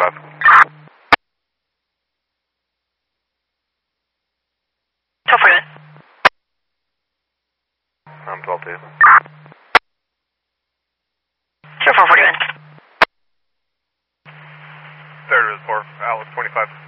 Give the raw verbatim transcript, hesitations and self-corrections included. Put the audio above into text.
twenty-five. twelve forty-one. I'm twelve two. Zero four forty-one. Third is four, Alex twenty-five.